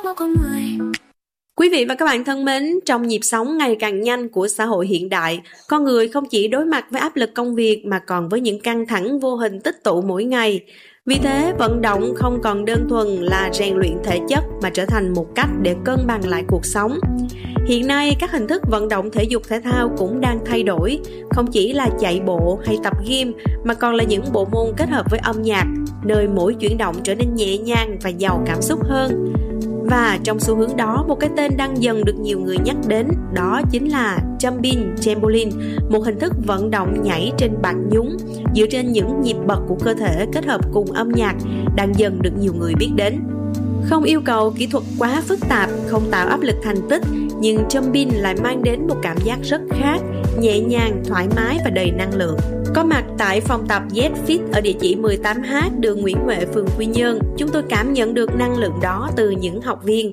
một con người. Quý vị và các bạn thân mến, trong nhịp sống ngày càng nhanh của xã hội hiện đại, con người không chỉ đối mặt với áp lực công việc mà còn với những căng thẳng vô hình tích tụ mỗi ngày. Vì thế, vận động không còn đơn thuần là rèn luyện thể chất mà trở thành một cách để cân bằng lại cuộc sống. Hiện nay, các hình thức vận động thể dục thể thao cũng đang thay đổi, không chỉ là chạy bộ hay tập gym mà còn là những bộ môn kết hợp với âm nhạc, nơi mỗi chuyển động trở nên nhẹ nhàng và giàu cảm xúc hơn. Và trong xu hướng đó, một cái tên đang dần được nhiều người nhắc đến, đó chính là Jumping Trampoline, một hình thức vận động nhảy trên bàn nhúng dựa trên những nhịp bật của cơ thể kết hợp cùng âm nhạc, đang dần được nhiều người biết đến. Không yêu cầu kỹ thuật quá phức tạp, không tạo áp lực thành tích, nhưng Jumping lại mang đến một cảm giác rất khác, nhẹ nhàng, thoải mái và đầy năng lượng. Có mặt tại phòng tập Z Fit ở địa chỉ 18H đường Nguyễn Huệ, phường Quy Nhơn, chúng tôi cảm nhận được năng lượng đó từ những học viên.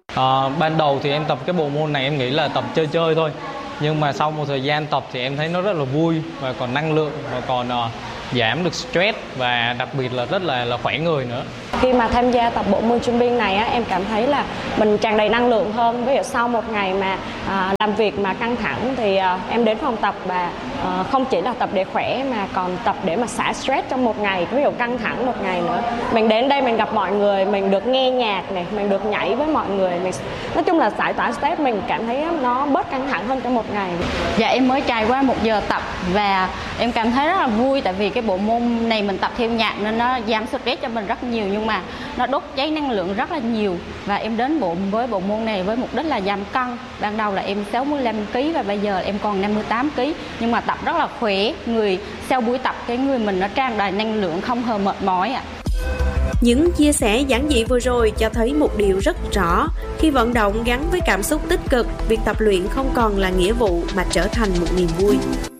Ban đầu thì em tập cái bộ môn này em nghĩ là tập chơi thôi. Nhưng mà sau một thời gian tập thì em thấy nó rất là vui và còn năng lượng và còn giảm được stress và đặc biệt là rất là khỏe người nữa. Khi mà tham gia tập bộ môn jumping này em cảm thấy là mình tràn đầy năng lượng hơn. Ví dụ sau một ngày mà làm việc mà căng thẳng thì em đến phòng tập và không chỉ là tập để khỏe mà còn tập để mà xả stress trong một ngày, ví dụ căng thẳng một ngày nữa. Mình đến đây mình gặp mọi người, mình được nghe nhạc này, mình được nhảy với mọi người, nói chung là giải tỏa stress, mình cảm thấy nó bớt căng thẳng hơn trong một ngày. Dạ em mới trải qua 1 giờ tập và em cảm thấy rất là vui, tại vì cái bộ môn này mình tập theo nhạc nên nó giảm stress cho mình rất nhiều, nhưng mà nó đốt cháy năng lượng rất là nhiều. Và em đến với bộ môn này với mục đích là giảm cân. Ban đầu là em 65 kg và bây giờ em còn 58 kg, nhưng mà tập rất là khỏe, người sau buổi tập cái người mình nó tràn đầy năng lượng, không hề mệt mỏi ạ. Những chia sẻ giản dị vừa rồi cho thấy một điều rất rõ: khi vận động gắn với cảm xúc tích cực, việc tập luyện không còn là nghĩa vụ mà trở thành một niềm vui.